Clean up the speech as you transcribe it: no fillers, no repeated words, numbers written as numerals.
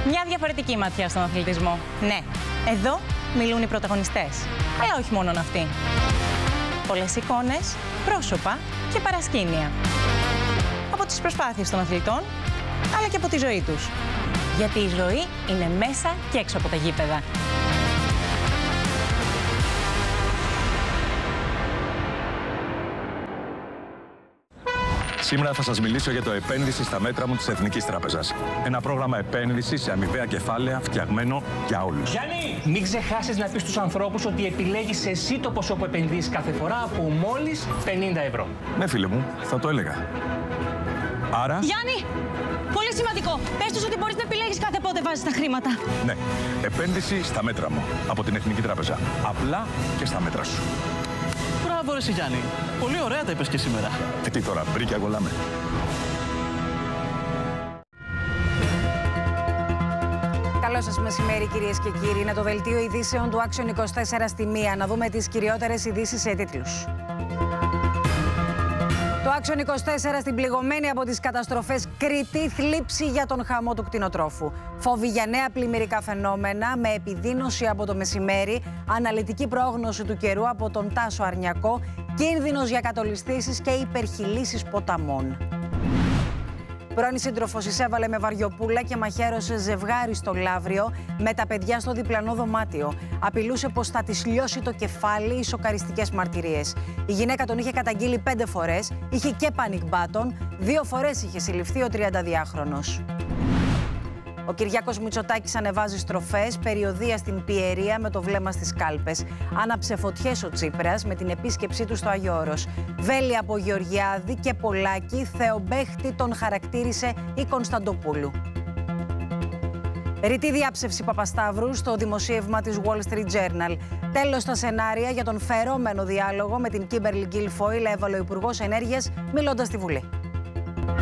Μια διαφορετική ματιά στον αθλητισμό. Ναι, εδώ μιλούν οι πρωταγωνιστές. Αλλά όχι μόνον αυτοί. Πολλές εικόνες, πρόσωπα και παρασκήνια. Από τις προσπάθειες των αθλητών, αλλά και από τη ζωή τους. Γιατί η ζωή είναι μέσα και έξω από τα γήπεδα. Σήμερα θα σας μιλήσω για το επένδυση στα μέτρα μου της Εθνικής Τράπεζας. Ένα πρόγραμμα επένδυσης σε αμοιβαία κεφάλαια φτιαγμένο για όλους. Γιάννη, μην ξεχάσεις να πεις στους ανθρώπους ότι επιλέγεις εσύ το ποσό που επενδύεις κάθε φορά από μόλις 50 ευρώ. Ναι, φίλε μου, θα το έλεγα. Άρα... Γιάννη, πολύ σημαντικό. Πες τους ότι μπορείς να επιλέγεις κάθε πότε βάζεις τα χρήματα. Ναι, επένδυση στα μέτρα μου από την Εθνική Τράπεζα. Απλά και στα μέτρα σου. Μπράβο ρε Γιάννη. Πολύ ωραία τα είπες και σήμερα. Τι τώρα, μπρίκια γολάμε. Καλό σας μεσημέρι κυρίες και κύριοι. Είναι το δελτίο ειδήσεων του Action 24 στη 1. Να δούμε τις κυριότερες ειδήσεις σε τίτλους. Το Action 24 στην πληγωμένη από τις καταστροφές Κρήτη, θλίψη για τον χαμό του κτηνοτρόφου. Φόβοι για νέα πλημμυρικά φαινόμενα με επιδείνωση από το μεσημέρι, αναλυτική πρόγνωση του καιρού από τον Τάσο Αρνιακό, κίνδυνος για κατολισθήσεις και υπερχειλήσεις ποταμών. Πρώην σύντροφος εισέβαλε με βαριοπούλα και μαχαίρωσε ζευγάρι στο Λαύριο με τα παιδιά στο διπλανό δωμάτιο. Απειλούσε πως θα της λιώσει το κεφάλι οι σοκαριστικές μαρτυρίες. Η γυναίκα τον είχε καταγγείλει 5 φορές, είχε και panic button, 2 φορές είχε συλληφθεί ο 32χρονος. Ο Κυριάκος Μητσοτάκης ανεβάζει στροφές, περιοδεία στην Πιερία με το βλέμμα στις κάλπες. Άναψε φωτιές ο Τσίπρας με την επίσκεψή του στο Άγιο Όρος. Βέλη από Γεωργιάδη και Πολάκη, Θεομπέχτη τον χαρακτήρισε η Κωνσταντοπούλου. Ρητή διάψευση Παπασταύρου στο δημοσίευμα της Wall Street Journal. Τέλος στα σενάρια για τον φερόμενο διάλογο με την Κίμπερλι Γκίλφοιλ, έβαλε ο Υπουργός Ενέργειας μιλώντας στη Βουλή.